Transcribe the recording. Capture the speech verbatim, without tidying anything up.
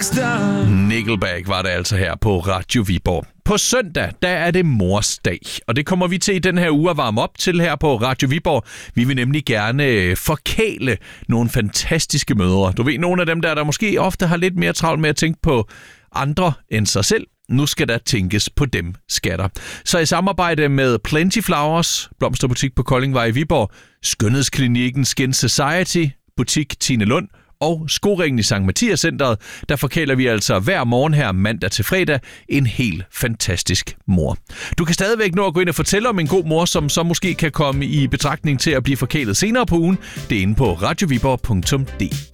rockstar. Nickelback var det altså her på Radio Viborg. På søndag, der er det mors dag, og det kommer vi til i den her uge at varme op til her på Radio Viborg. Vi vil nemlig gerne forkæle nogle fantastiske mødre. Du ved, nogle af dem der, der måske ofte har lidt mere travlt med at tænke på andre end sig selv. Nu skal der tænkes på dem, skatter. Så i samarbejde med Plenty Flowers, blomsterbutik på Koldingvej i Viborg, Skønhedsklinikken Skin Society, butik Tine Lund og Skoringen i Sankt Mathias Centeret, der forkæler vi altså hver morgen her mandag til fredag en helt fantastisk mor. Du kan stadigvæk nå at gå ind og fortælle om en god mor, som så måske kan komme i betragtning til at blive forkælet senere på ugen. Det er inde på radioviborg punktum d k.